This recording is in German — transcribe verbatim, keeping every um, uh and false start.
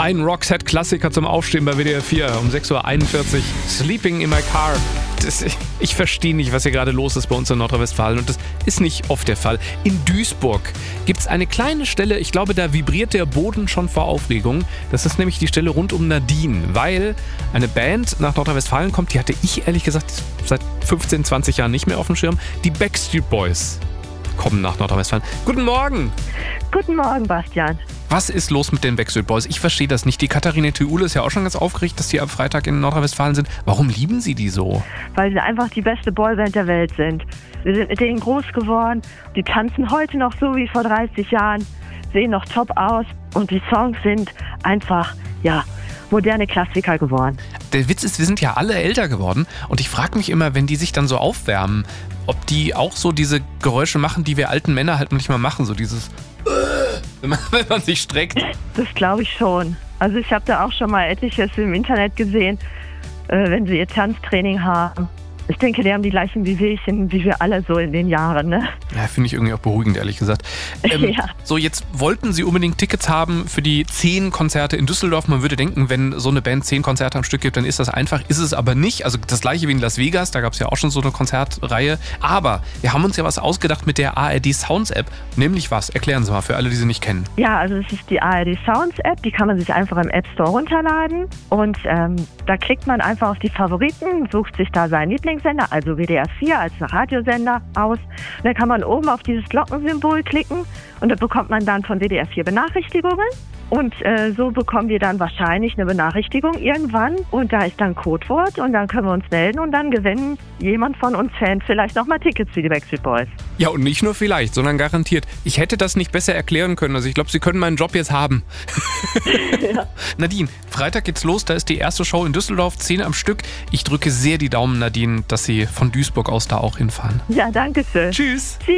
Ein Roxette-Klassiker zum Aufstehen bei W D R vier um sechs Uhr einundvierzig. Sleeping in my car. Das, ich ich verstehe nicht, was hier gerade los ist bei uns in Nordrhein-Westfalen. Und das ist nicht oft der Fall. In Duisburg gibt es eine kleine Stelle, ich glaube, da vibriert der Boden schon vor Aufregung. Das ist nämlich die Stelle rund um Nadine. Weil eine Band nach Nordrhein-Westfalen kommt, die hatte ich ehrlich gesagt seit fünfzehn, zwanzig Jahren nicht mehr auf dem Schirm. Die Backstreet Boys kommen nach Nordrhein-Westfalen. Guten Morgen! Guten Morgen, Bastian. Was ist los mit den Backstreet Boys? Ich verstehe das nicht. Die Katharina Theule ist ja auch schon ganz aufgeregt, dass die am Freitag in Nordrhein-Westfalen sind. Warum lieben Sie die so? Weil sie einfach die beste Boyband der Welt sind. Wir sind mit denen groß geworden. Die tanzen heute noch so wie vor dreißig Jahren, sehen noch top aus. Und die Songs sind einfach, ja, moderne Klassiker geworden. Der Witz ist, wir sind ja alle älter geworden. Und ich frage mich immer, wenn die sich dann so aufwärmen, ob die auch so diese Geräusche machen, die wir alten Männer halt manchmal machen. So dieses... Wenn man, wenn man sich streckt. Das glaube ich schon. Also ich habe da auch schon mal etliches im Internet gesehen, äh, wenn sie ihr Tanztraining haben. Ich denke, die haben die gleichen Wehwehchen wie wir alle so in den Jahren, ne? Ja, finde ich irgendwie auch beruhigend, ehrlich gesagt. Ähm, ja. So, jetzt wollten Sie unbedingt Tickets haben für die zehn Konzerte in Düsseldorf. Man würde denken, wenn so eine Band zehn Konzerte am Stück gibt, dann ist das einfach. Ist es aber nicht. Also das gleiche wie in Las Vegas, da gab es ja auch schon so eine Konzertreihe. Aber wir haben uns ja was ausgedacht mit der A R D Sounds App. Nämlich was? Erklären Sie mal für alle, die sie nicht kennen. Ja, also es ist die A R D Sounds App. Die kann man sich einfach im App Store runterladen. Und ähm, da klickt man einfach auf die Favoriten, sucht sich da seinen Lieblingssender, also W D R vier als Radiosender aus. Und dann kann man oben auf dieses Glockensymbol klicken und da bekommt man dann von W D R vier Benachrichtigungen. Und äh, so bekommen wir dann wahrscheinlich eine Benachrichtigung irgendwann. Und da ist dann ein Codewort und dann können wir uns melden und dann gewinnen jemand von uns Fans vielleicht nochmal Tickets für die Backstreet Boys. Ja, und nicht nur vielleicht, sondern garantiert. Ich hätte das nicht besser erklären können. Also ich glaube, Sie können meinen Job jetzt haben. Ja. Nadine, Freitag geht's los. Da ist die erste Show in Düsseldorf, zehn am Stück. Ich drücke sehr die Daumen, Nadine, dass Sie von Duisburg aus da auch hinfahren. Ja, danke schön. Tschüss.